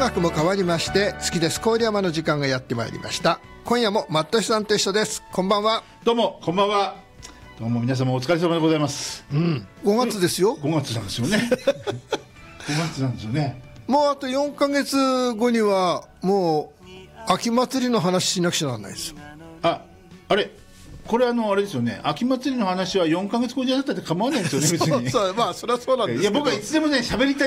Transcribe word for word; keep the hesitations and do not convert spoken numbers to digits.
マークも変わりまして好きです郡山の時間がやってまいりました。今夜もマットシさんと一緒です。こんばんは。 どうもこんばんは。どうも皆様お疲れ様でございます、 うん、ごがつですよ。 ごがつなんですよねごがつなんですよね。 もうあとよんかげつごにはもう秋祭りの話しなくちゃならないですよ。 あ、あれこれあのあれですよね、秋祭りの話はよんかげつごじゃなくて構わないんですよね別にそうそう、まあそれはそうなんですけど、 いや僕はいつでもね喋りたい